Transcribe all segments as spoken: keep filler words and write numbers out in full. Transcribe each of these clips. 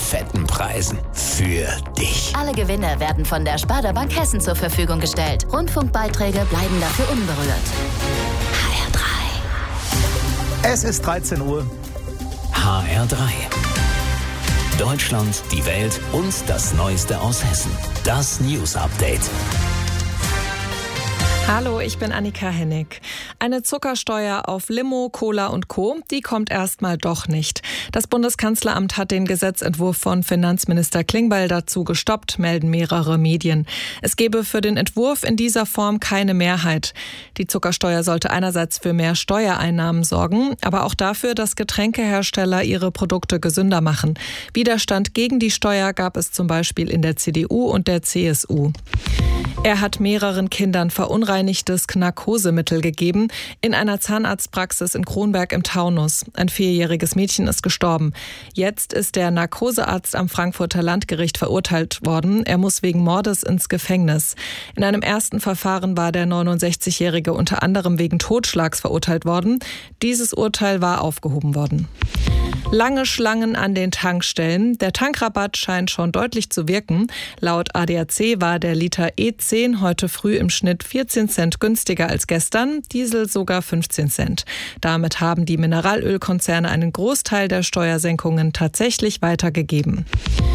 fetten Preisen. Für dich. Alle Gewinne werden von der Sparda Bank Hessen zur Verfügung gestellt. Rundfunkbeiträge bleiben dafür unberührt. H R drei. Es ist dreizehn Uhr. H R drei. Deutschland, die Welt und das Neueste aus Hessen. Das News Update. Hallo, ich bin Annika Hennig. Eine Zuckersteuer auf Limo, Cola und Co., die kommt erstmal doch nicht. Das Bundeskanzleramt hat den Gesetzentwurf von Finanzminister Klingbeil dazu gestoppt, melden mehrere Medien. Es gebe für den Entwurf in dieser Form keine Mehrheit. Die Zuckersteuer sollte einerseits für mehr Steuereinnahmen sorgen, aber auch dafür, dass Getränkehersteller ihre Produkte gesünder machen. Widerstand gegen die Steuer gab es zum Beispiel in der C D U und der C S U. Er hat mehreren Kindern verunreinigtes Narkosemittel gegeben in einer Zahnarztpraxis in Kronberg im Taunus. Ein vierjähriges Mädchen ist gestorben. Jetzt ist der Narkosearzt am Frankfurter Landgericht verurteilt worden. Er muss wegen Mordes ins Gefängnis. In einem ersten Verfahren war der neunundsechzigjährige unter anderem wegen Totschlags verurteilt worden. Dieses Urteil war aufgehoben worden. Lange Schlangen an den Tankstellen. Der Tankrabatt scheint schon deutlich zu wirken. Laut A D A C war der Liter E zehn heute früh im Schnitt vierzehn Cent günstiger als gestern, Diesel sogar fünfzehn Cent. Damit haben die Mineralölkonzerne einen Großteil der Steuersenkungen tatsächlich weitergegeben.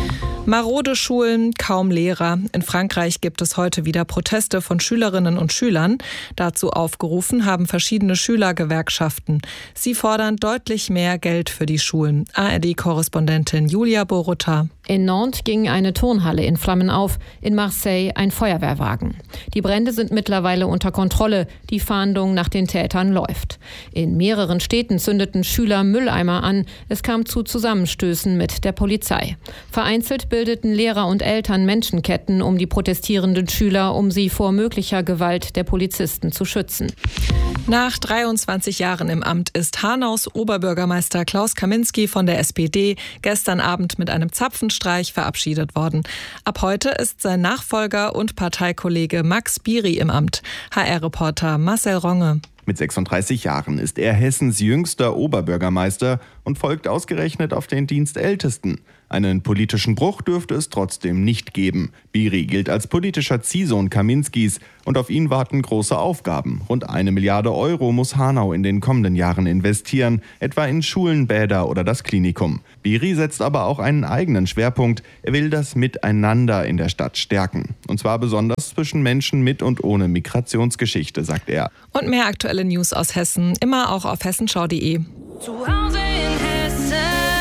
Marode Schulen, kaum Lehrer. In Frankreich gibt es heute wieder Proteste von Schülerinnen und Schülern. Dazu aufgerufen haben verschiedene Schülergewerkschaften. Sie fordern deutlich mehr Geld für die Schulen. A R D-Korrespondentin Julia Borutta. In Nantes ging eine Turnhalle in Flammen auf, in Marseille ein Feuerwehrwagen. Die Brände sind mittlerweile unter Kontrolle, die Fahndung nach den Tätern läuft. In mehreren Städten zündeten Schüler Mülleimer an, es kam zu Zusammenstößen mit der Polizei. Vereinzelt bildeten Lehrer und Eltern Menschenketten um die protestierenden Schüler, um sie vor möglicher Gewalt der Polizisten zu schützen. Nach dreiundzwanzig Jahren im Amt ist Hanaus Oberbürgermeister Klaus Kaminski von der S P D gestern Abend mit einem Zapfenstreich verabschiedet worden. Ab heute ist sein Nachfolger und Parteikollege Max Biri im Amt. H R-Reporter Marcel Ronge. Mit sechsunddreißig Jahren ist er Hessens jüngster Oberbürgermeister und folgt ausgerechnet auf den Dienstältesten. Einen politischen Bruch dürfte es trotzdem nicht geben. Biri gilt als politischer Ziehsohn Kaminskis und auf ihn warten große Aufgaben. Rund eine Milliarde Euro muss Hanau in den kommenden Jahren investieren, etwa in Schulen, Bäder oder das Klinikum. Biri setzt aber auch einen eigenen Schwerpunkt. Er will das Miteinander in der Stadt stärken. Und zwar besonders zwischen Menschen mit und ohne Migrationsgeschichte, sagt er. Und mehr aktuelle News aus Hessen, immer auch auf hessenschau punkt de. Zu Hause in Hessen.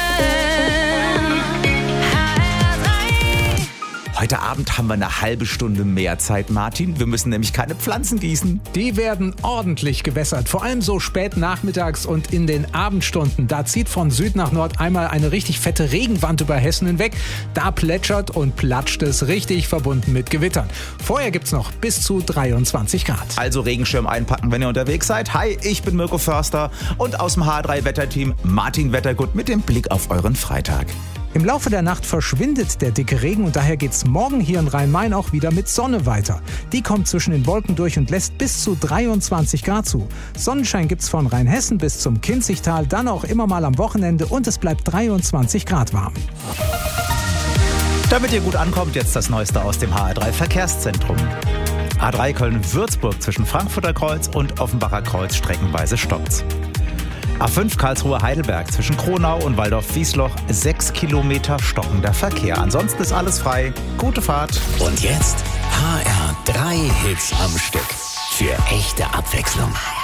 Heute Abend haben wir eine halbe Stunde mehr Zeit, Martin. Wir müssen nämlich keine Pflanzen gießen. Die werden ordentlich gewässert, vor allem so spät nachmittags und in den Abendstunden. Da zieht von Süd nach Nord einmal eine richtig fette Regenwand über Hessen hinweg. Da plätschert und platscht es richtig, verbunden mit Gewittern. Vorher gibt's noch bis zu dreiundzwanzig Grad. Also Regenschirm einpacken, wenn ihr unterwegs seid. Hi, ich bin Mirko Förster und aus dem H drei Wetterteam Martin Wettergut mit dem Blick auf euren Freitag. Im Laufe der Nacht verschwindet der dicke Regen und daher geht's morgen hier in Rhein-Main auch wieder mit Sonne weiter. Die kommt zwischen den Wolken durch und lässt bis zu dreiundzwanzig Grad zu. Sonnenschein gibt's von Rheinhessen bis zum Kinzigtal, dann auch immer mal am Wochenende und es bleibt dreiundzwanzig Grad warm. Damit ihr gut ankommt, jetzt das Neueste aus dem H R drei Verkehrszentrum. A drei Köln-Würzburg zwischen Frankfurter Kreuz und Offenbacher Kreuz streckenweise stoppt's. A fünf Karlsruhe-Heidelberg zwischen Kronau und Waldorf-Wiesloch sechs Kilometer stockender Verkehr. Ansonsten ist alles frei. Gute Fahrt. Und jetzt H R drei Hits am Stück. Für echte Abwechslung.